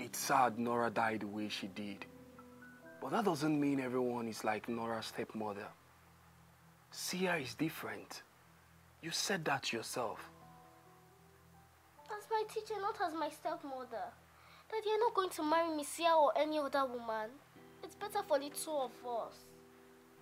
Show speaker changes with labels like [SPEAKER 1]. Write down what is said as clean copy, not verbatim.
[SPEAKER 1] It's sad Nora died the way she did. But that doesn't mean everyone is like Nora's stepmother. Sia is different. You said that yourself.
[SPEAKER 2] As my teacher, not as my stepmother. That you're not going to marry me, Sia or any other woman. It's better for the two of us.